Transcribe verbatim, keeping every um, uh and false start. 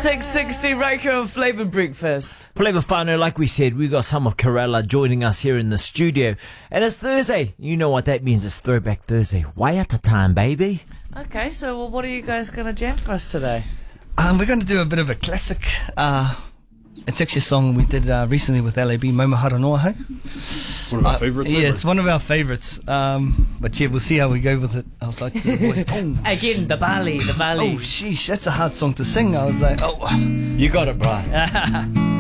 six sixty Reiko and Flavour Breakfast. Flavour whānau, like we said, we got some of Corella joining us here in the studio. And it's Thursday. You know what that means. It's Throwback Thursday. Waiata time, baby. Okay, so well, what are you guys going to jam for us today? Um, we're going to do a bit of a classic. Uh, it's actually a song we did uh, recently with L A B, Maumahara Noa, hey? One of our Uh, favourites. yeah, ever. it's one of our favourites. Um, but yeah, we'll see how we go with it. I was like, to the boys, oh, Again, the Bali, the Bali. oh, sheesh, that's a hard song to sing. I was like, oh. You got it, bro.